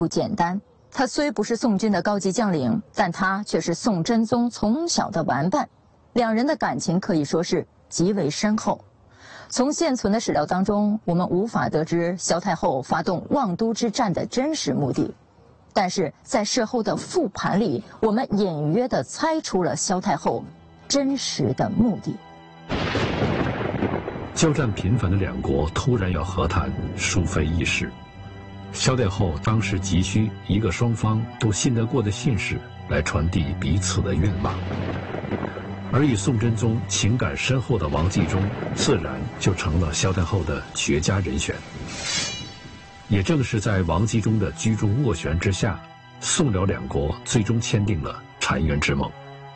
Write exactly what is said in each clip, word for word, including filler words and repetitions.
不简单。他虽不是宋军的高级将领，但他却是宋真宗从小的玩伴，两人的感情可以说是极为深厚。从现存的史料当中，我们无法得知萧太后发动望都之战的真实目的，但是在事后的复盘里，我们隐约地猜出了萧太后真实的目的。 交战频繁的两国突然要和谈，殊非易事。萧太后当时急需一个双方都信得过的信使来传递彼此的愿望，而与宋真宗情感深厚的王继忠自然就成了萧太后的绝佳人选。也正是在王继忠的居中斡旋之下，宋辽两国最终签订了澶渊之盟。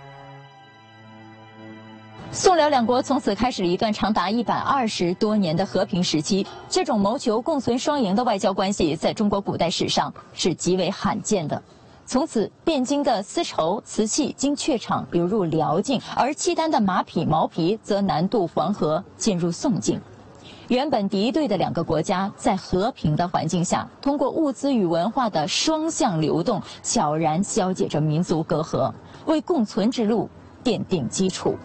宋辽两国从此开始了一段长达一百二十多年的和平时期。这种谋求共存双赢的外交关系，在中国古代史上是极为罕见的。从此，汴京的丝绸、瓷器经榷场流入辽境，而契丹的马匹、毛皮则南渡黄河进入宋境。原本敌对的两个国家，在和平的环境下，通过物资与文化的双向流动，悄然消解着民族隔阂，为共存之路奠定基础。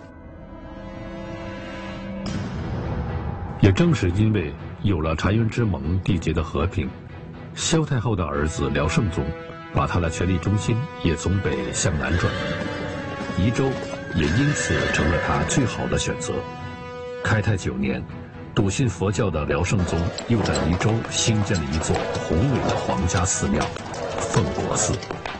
也正是因为有了澶渊之盟缔结的和平，萧太后的儿子辽圣宗把他的权力中心也从北向南转移，宜州也因此成了他最好的选择。开泰九年，笃信佛教的辽圣宗又在宜州兴建了一座宏伟的皇家寺庙——奉国寺。